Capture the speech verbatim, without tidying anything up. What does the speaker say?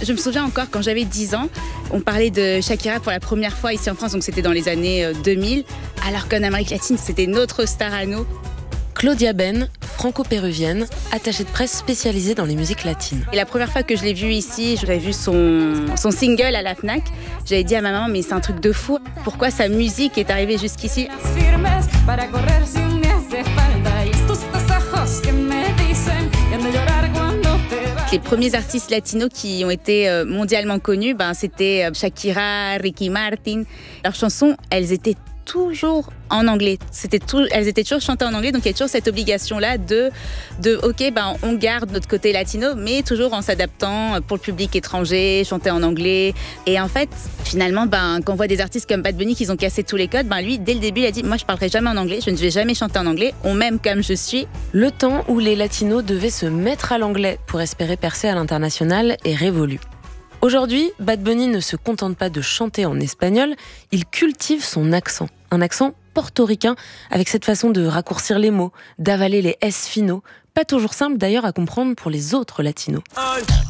Je me souviens encore quand j'avais dix ans, on parlait de Shakira pour la première fois ici en France, donc c'était dans les années deux mille, alors qu'en Amérique latine, c'était notre star à nous. Claudia Ben, franco-péruvienne, attachée de presse spécialisée dans les musiques latines. Et la première fois que je l'ai vue ici, j'avais vu son, son single à la Fnac. J'avais dit à ma maman, mais c'est un truc de fou. Pourquoi sa musique est arrivée jusqu'ici ? Les premiers artistes latinos qui ont été mondialement connus, ben, c'était Shakira, Ricky Martin. Leurs chansons, elles étaient toujours en anglais. C'était tout, elles étaient toujours chantées en anglais, donc il y a toujours cette obligation-là de, de ok, ben, on garde notre côté latino, mais toujours en s'adaptant pour le public étranger, chanter en anglais. Et en fait, finalement, ben, quand on voit des artistes comme Bad Bunny qui ont cassé tous les codes, ben, lui, dès le début, il a dit « Moi, je parlerai jamais en anglais, je ne vais jamais chanter en anglais, on m'aime comme je suis. » Le temps où les latinos devaient se mettre à l'anglais pour espérer percer à l'international est révolu. Aujourd'hui, Bad Bunny ne se contente pas de chanter en espagnol, il cultive son accent. Un accent portoricain, avec cette façon de raccourcir les mots, d'avaler les S finaux, pas toujours simple d'ailleurs à comprendre pour les autres latinos.